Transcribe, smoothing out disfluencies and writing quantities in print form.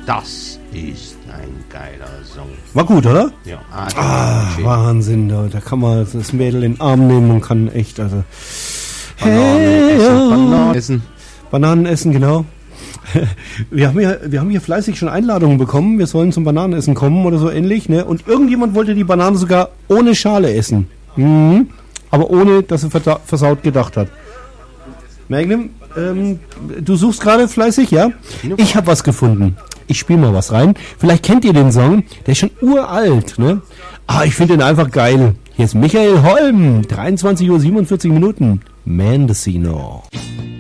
Das ist ein geiler Song. War gut, oder? Ja. Wahnsinn, da kann man das Mädel in den Arm nehmen und kann echt, also... Bananen essen. Bananen essen, genau. Wir haben hier fleißig schon Einladungen bekommen, wir sollen zum Bananenessen kommen oder so ähnlich, ne? Und irgendjemand wollte die Bananen sogar ohne Schale essen. Mhm. Aber ohne, dass er versaut gedacht hat. Magnum, du suchst gerade fleißig, ja? Ich habe was gefunden. Ich spiele mal was rein. Vielleicht kennt ihr den Song, der ist schon uralt, ne? Ich finde den einfach geil. Hier ist Michael Holm, 23:47 Mendocino.